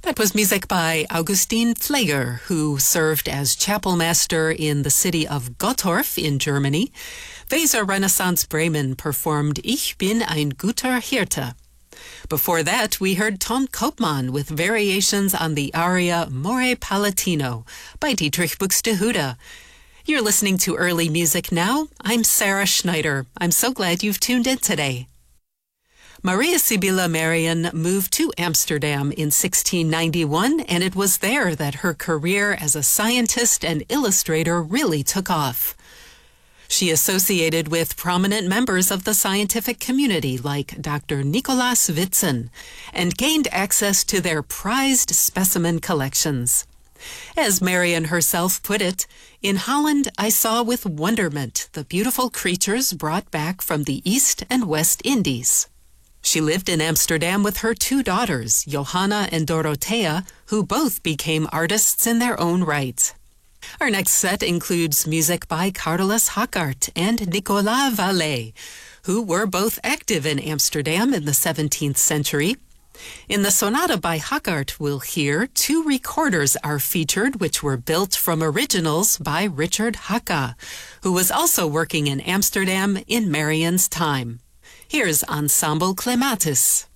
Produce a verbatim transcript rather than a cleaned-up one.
That was music by Augustin Pfleger, who served as chapel master in the city of Gottorf in Germany. Weser Renaissance Bremen performed Ich bin ein guter Hirte. Before that, we heard Ton Koopman with variations on the aria More Palatino by Dietrich Buxtehude. You're listening to Early Music Now. I'm Sarah Schneider. I'm so glad you've tuned in today. Maria Sibylla Merian moved to Amsterdam in sixteen ninety-one, and it was there that her career as a scientist and illustrator really took off. She associated with prominent members of the scientific community like Doctor Nicolaas Witsen and gained access to their prized specimen collections. As Merian herself put it, "In Holland I saw with wonderment the beautiful creatures brought back from the East and West Indies." She lived in Amsterdam with her two daughters, Johanna and Dorothea, who both became artists in their own right. Our next set includes music by Carolus Hackart and Nicolas Vallet, who were both active in Amsterdam in the seventeenth century. In the sonata by Hackart, we'll hear two recorders are featured which were built from originals by Richard Hacka, who was also working in Amsterdam in Merian's time. Here's Ensemble Clematis.